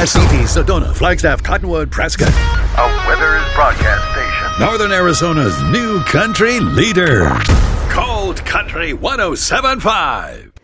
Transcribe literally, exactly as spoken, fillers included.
Asiti, Sedona, Flagstaff, Cottonwood, Prescott. A Withers broadcast station. Northern Arizona's new country leader. Cold Country one oh seven point five.